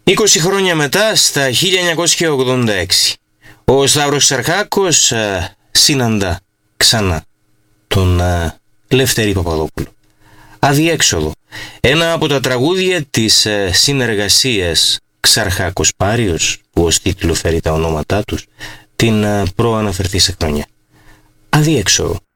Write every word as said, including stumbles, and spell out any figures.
είκοσι χρόνια μετά, στα χίλια εννιακόσια ογδόντα έξι, ο Σταύρος Ξαρχάκος ε, συναντά ξανά τον ε, Λευτέρη Παπαδόπουλο. Αδιέξοδο. Ένα από τα τραγούδια της ε, συνεργασίας Ξαρχάκος Πάριος, που ως τίτλο φέρει τα ονόματά τους, την ε, προαναφερθήσα χρονιά. Αδιέξοδο.